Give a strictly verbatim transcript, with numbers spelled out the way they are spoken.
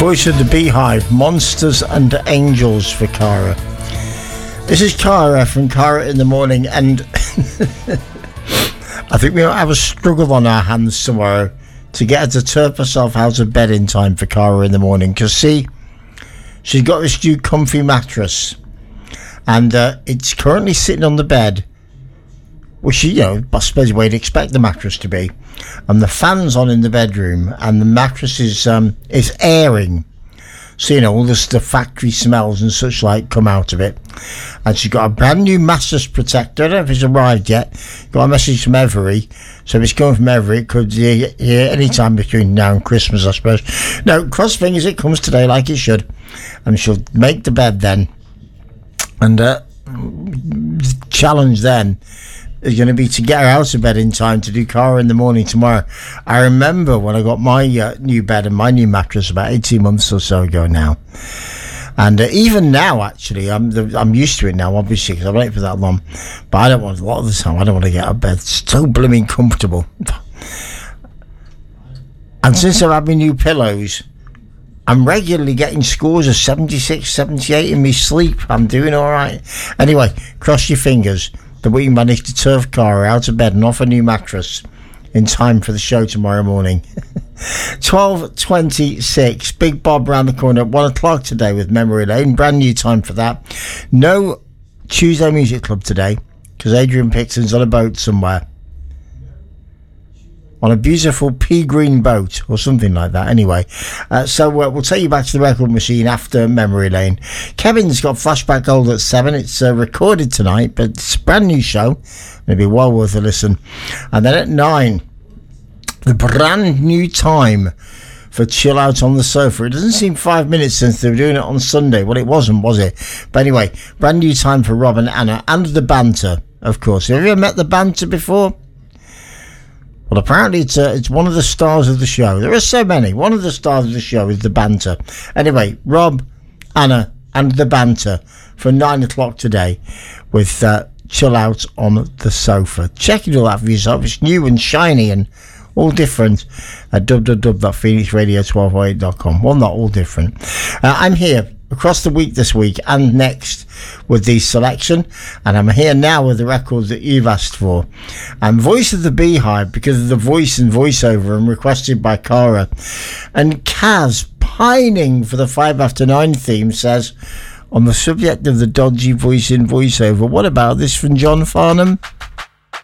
Voice of the Beehive, Monsters and Angels for Cara. This is Cara from Cara in the Morning, and I think we might have a struggle on our hands tomorrow to get her to turf herself out of bed in time for Cara in the morning, because see, she's got this new comfy mattress, and uh, it's currently sitting on the bed, which, you know, I suppose where you'd expect the mattress to be, and the fan's on in the bedroom, and the mattress is um, is airing, so you know all the, the factory smells and such like come out of it. And she's got a brand new mattress protector. I don't know if it's arrived yet. Got a message from Every, so if it's coming from Every, it could be here any time between now and Christmas, I suppose. No, cross fingers, it comes today like it should, and she'll make the bed then. And uh, the challenge then is going to be to get her out of bed in time to do Cara in the Morning tomorrow. I remember when I got my uh, new bed and my new mattress about eighteen months or so ago now. And uh, even now, actually, I'm the, I'm used to it now, obviously, because I've been it for that long. But I don't want, a lot of the time, I don't want to get out of bed. It's so blooming comfortable. And since I've had my new pillows, I'm regularly getting scores of seventy-six, seventy-eight in my sleep. I'm doing all right. Anyway, cross your fingers that we managed to turf Cara out of bed and off a new mattress in time for the show tomorrow morning. twelve twenty-six, Big Bob round the corner at one o'clock today with Memory Lane. Brand new time for that. No Tuesday Music Club today because Adrian Pixon's on a boat somewhere. On a beautiful pea green boat or something like that. Anyway, uh, so uh, we'll take you back to the record machine after Memory Lane. Kevin's got Flashback Gold at seven. It's uh, recorded tonight, but it's a brand new show. It'll be well worth a listen. And then at nine, the brand new time for Chill Out on the Sofa. It doesn't seem five minutes since they were doing it on Sunday. Well, it wasn't, was it? But anyway, brand new time for Rob and Anna and the banter, of course. Have you ever met the banter before? Well, apparently it's uh, it's one of the stars of the show. There are so many. One of the stars of the show is the banter. Anyway, Rob, Anna, and the banter for nine o'clock today with uh, Chill Out on the Sofa. Check it all out for yourself. It's new and shiny and all different at w w w dot phoenix radio twelve oh eight dot com. Well, not all different. Uh, I'm here across the week this week and next with the selection, and I'm here now with the records that you've asked for. And Voice of the Beehive, because of the voice and voiceover, and requested by Cara. And Kaz, pining for the five after nine theme, says, on the subject of the dodgy voice in voiceover, what about this from John Farnham?